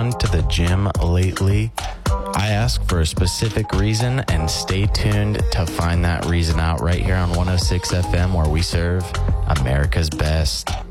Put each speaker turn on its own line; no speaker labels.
been to the gym lately? I ask for a specific reason, and stay tuned to find that reason out right here on 106 FM, where we serve America's best.